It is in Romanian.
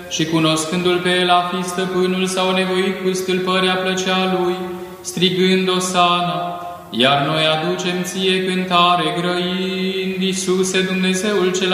și cunoscându-l pe el a fi stăpânul s-au nevoit cu stâlpărea plăcea lui, strigând Osana, iar noi aducem ție cântare grăind, Iisuse, Dumnezeul cel